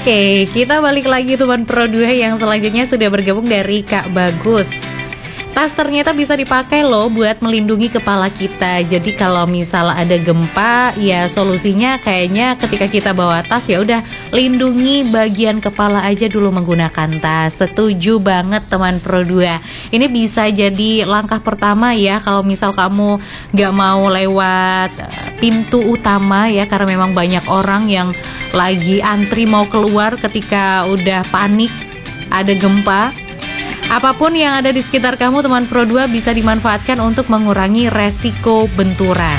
Oke, kita balik lagi teman Pro 2 yang selanjutnya sudah bergabung dari Kak Bagus. Tas ternyata bisa dipakai loh buat melindungi kepala kita. Jadi kalau misal ada gempa, ya solusinya kayaknya ketika kita bawa tas ya udah lindungi bagian kepala aja dulu menggunakan tas. Setuju banget teman Pro 2. Ini bisa jadi langkah pertama ya kalau misal kamu gak mau lewat pintu utama ya, karena memang banyak orang yang lagi antri mau keluar ketika udah panik ada gempa. Apapun yang ada di sekitar kamu teman Pro 2 bisa dimanfaatkan untuk mengurangi resiko benturan.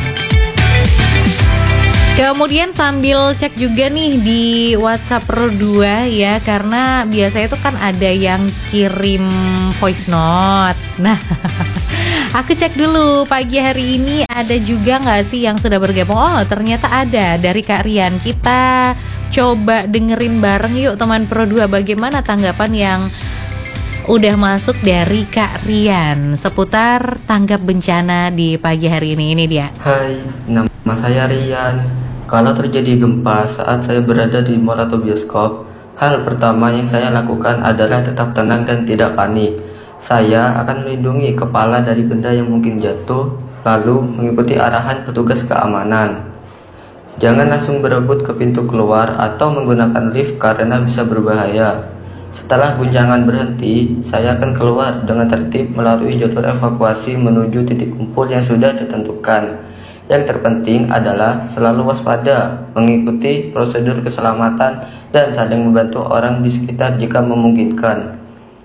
Kemudian sambil cek juga nih di WhatsApp Pro 2 ya, karena biasanya itu kan ada yang kirim voice note. Nah, aku cek dulu pagi hari ini ada juga nggak sih yang sudah bergabung. Oh ternyata ada dari Kak Rian. Kita coba dengerin bareng yuk teman Pro 2, bagaimana tanggapan yang udah masuk dari Kak Rian seputar tanggap bencana di pagi hari ini. Ini dia. Hai, nama saya Rian. Kalau terjadi gempa saat saya berada di mall atau bioskop, hal pertama yang saya lakukan adalah tetap tenang dan tidak panik. Saya akan melindungi kepala dari benda yang mungkin jatuh, lalu mengikuti arahan petugas keamanan. Jangan langsung berebut ke pintu keluar atau menggunakan lift karena bisa berbahaya. Setelah guncangan berhenti, saya akan keluar dengan tertib melalui jalur evakuasi menuju titik kumpul yang sudah ditentukan. Yang terpenting adalah selalu waspada, mengikuti prosedur keselamatan, dan saling membantu orang di sekitar jika memungkinkan.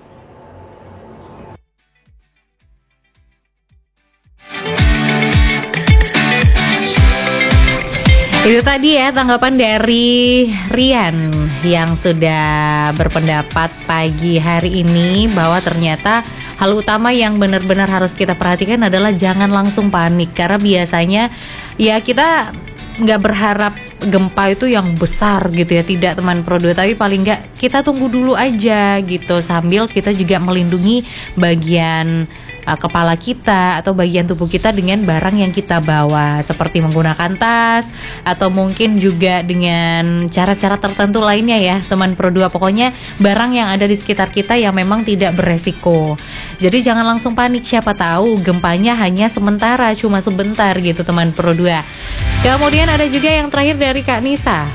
Itu tadi ya tanggapan dari Rian yang sudah berpendapat pagi hari ini bahwa ternyata hal utama yang benar-benar harus kita perhatikan adalah jangan langsung panik. Karena biasanya ya kita nggak berharap gempa itu yang besar gitu ya, tidak teman Pro 2, tapi paling nggak kita tunggu dulu aja gitu, sambil kita juga melindungi bagian kepala kita atau bagian tubuh kita dengan barang yang kita bawa, seperti menggunakan tas atau mungkin juga dengan cara-cara tertentu lainnya ya teman Pro 2. Pokoknya barang yang ada di sekitar kita yang memang tidak beresiko. Jadi jangan langsung panik, siapa tahu gempanya hanya sementara, cuma sebentar gitu teman Pro 2. Kemudian ada juga yang terakhir dari Kak Nisa.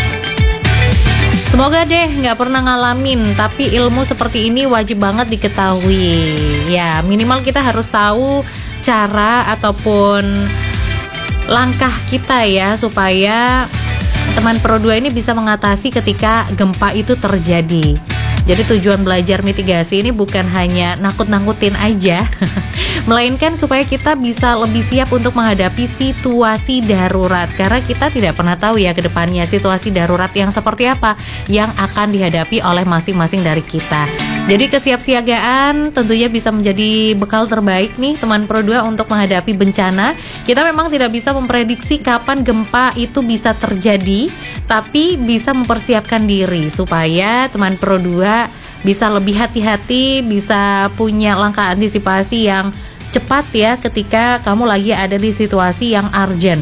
Semoga deh nggak pernah ngalamin, tapi ilmu seperti ini wajib banget diketahui. Ya minimal kita harus tahu cara ataupun langkah kita ya, supaya teman Pro 2 ini bisa mengatasi ketika gempa itu terjadi. Jadi tujuan belajar mitigasi ini bukan hanya nakut-nakutin aja, melainkan supaya kita bisa lebih siap untuk menghadapi situasi darurat. Karena kita tidak pernah tahu ya ke depannya situasi darurat yang seperti apa yang akan dihadapi oleh masing-masing dari kita. Jadi kesiapsiagaan tentunya bisa menjadi bekal terbaik nih teman Pro 2 untuk menghadapi bencana. Kita memang tidak bisa memprediksi kapan gempa itu bisa terjadi, tapi bisa mempersiapkan diri supaya teman Pro 2 bisa lebih hati-hati, bisa punya langkah antisipasi yang cepat ya ketika kamu lagi ada di situasi yang urgent.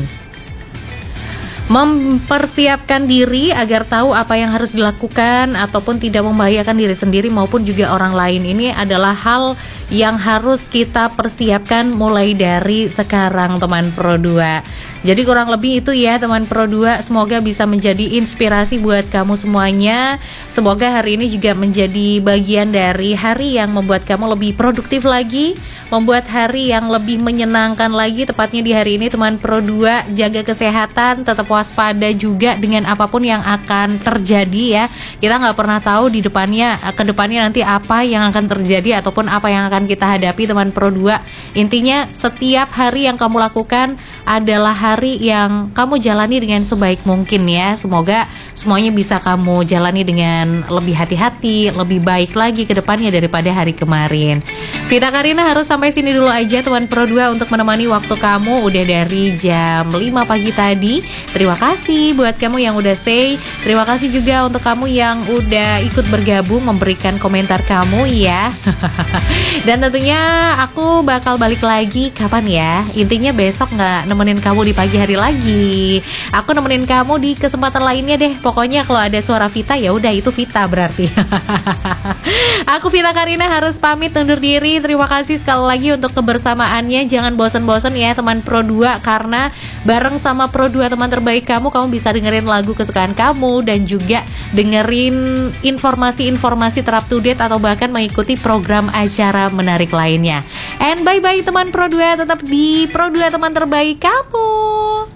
Mempersiapkan diri agar tahu apa yang harus dilakukan ataupun tidak membahayakan diri sendiri maupun juga orang lain, ini adalah hal yang harus kita persiapkan mulai dari sekarang teman Pro 2. Jadi kurang lebih itu ya teman Pro 2, semoga bisa menjadi inspirasi buat kamu semuanya. Semoga hari ini juga menjadi bagian dari hari yang membuat kamu lebih produktif lagi, membuat hari yang lebih menyenangkan lagi. Tepatnya di hari ini teman Pro 2, jaga kesehatan, tetap waspada juga dengan apapun yang akan terjadi ya. Kita nggak pernah tahu di depannya, ke depannya nanti apa yang akan terjadi ataupun apa yang akan kita hadapi teman Pro 2. Intinya setiap hari yang kamu lakukan adalah hari yang kamu jalani dengan sebaik mungkin ya. Semoga semuanya bisa kamu jalani dengan lebih hati-hati, lebih baik lagi ke depannya daripada hari kemarin. Vita Karina harus sampai sini dulu aja teman Pro 2 untuk menemani waktu kamu udah dari jam 5 pagi tadi. Terima kasih buat kamu yang udah stay. Terima kasih juga untuk kamu yang udah ikut bergabung memberikan komentar kamu ya. Dan tentunya aku bakal balik lagi kapan ya? Intinya besok nggak nemenin kamu di pagi hari lagi. Aku nemenin kamu di kesempatan lainnya deh. Pokoknya kalau ada suara Vita ya udah itu Vita berarti. Aku Vita Karina harus pamit undur diri. Terima kasih sekali lagi untuk kebersamaannya. Jangan bosan-bosan ya teman Pro 2, karena bareng sama Pro 2 teman terbaik kamu bisa dengerin lagu kesukaan kamu dan juga dengerin informasi-informasi terupdate atau bahkan mengikuti program acara menarik lainnya. And bye-bye teman Pro 2, tetap di Pro 2 teman terbaik kamu.